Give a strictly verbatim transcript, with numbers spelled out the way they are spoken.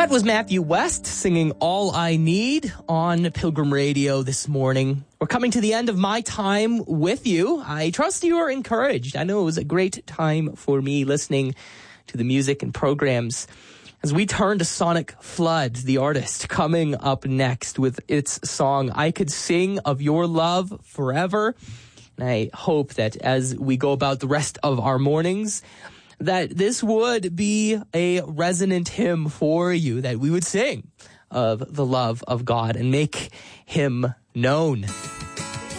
That was Matthew West singing All I Need on Pilgrim Radio this morning. We're coming to the end of my time with you. I trust you are encouraged. I know it was a great time for me listening to the music and programs. As we turn to Sonic Flood, the artist, coming up next with its song, I Could Sing of Your Love Forever. And I hope that as we go about the rest of our mornings, that this would be a resonant hymn for you, that we would sing of the love of God and make him known.